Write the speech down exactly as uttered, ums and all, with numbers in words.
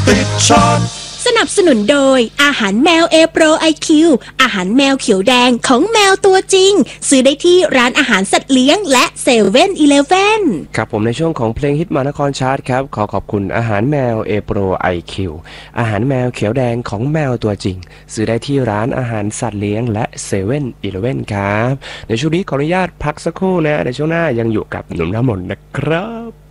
ติดช็อตสนับสนุนโดยอาหารแมวเอโปรไอคิวอาหารแมวเขียวแดงของแมวตัวจริงซื้อได้ที่ร้านอาหารสัตว์เลี้ยงและเซเว่นอีเลฟเว่นครับผมในช่วงของเพลงฮิตมานครชาร์ตครับขอขอบคุณอาหารแมวเอโปรไอคิวอาหารแมวเขียวแดงของแมวตัวจริงซื้อได้ที่ร้านอาหารสัตว์เลี้ยงและเซเว่นอีเลฟเว่นครับในช่วงนี้ขออนุญาตพักสักครู่นะในช่วงหน้ายังอยู่กับหนุ่มน้ำมนต์นะครับ